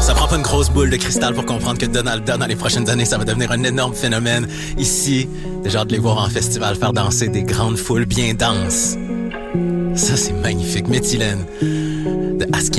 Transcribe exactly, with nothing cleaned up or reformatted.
Ça prend pas une grosse boule de cristal pour comprendre que Donalda, dans les prochaines années, ça va devenir un énorme phénomène. Ici, j'ai hâte de les voir en festival faire danser des grandes foules bien denses. Ça, c'est magnifique. Méthylène de Askia.